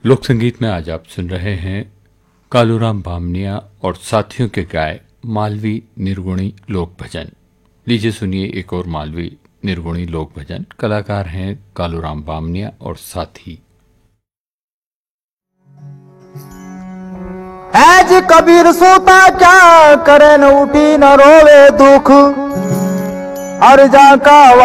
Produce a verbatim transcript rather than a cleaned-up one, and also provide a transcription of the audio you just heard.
लोक संगीत में आज आप सुन रहे हैं कालूराम बामनिया और साथियों के गाए मालवी निर्गुणी लोक भजन। लीजिए सुनिए एक और मालवी निर्गुणी लोक भजन। कलाकार हैं कालूराम बामनिया और साथी। ऐज कबीर सोता क्या करे, न उठी न रोवे दुख, हर जा का